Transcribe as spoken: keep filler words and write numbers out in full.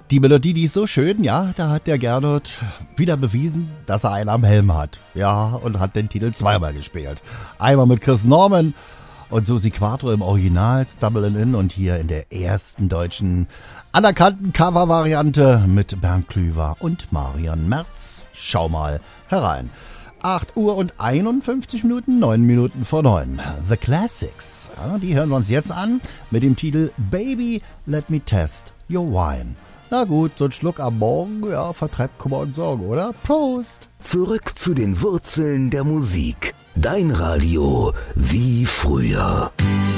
Die Melodie, die ist so schön, ja, da hat der Gernot wieder bewiesen, dass er einen am Helm hat. Ja, und hat den Titel zweimal gespielt. Einmal mit Chris Norman und Susi Quatro im Original, Stumbling In, und hier in der ersten deutschen anerkannten Cover-Variante mit Bernd Klüver und Marian Merz. Schau mal herein. acht Uhr und einundfünfzig Minuten, neun Minuten vor neun. The Classics, ja, die hören wir uns jetzt an mit dem Titel Baby, Let Me Test Your Wine. Na gut, so ein Schluck am Morgen, ja, vertreibt Kummer und Sorgen, oder? Prost! Zurück zu den Wurzeln der Musik. Dein Radio wie früher.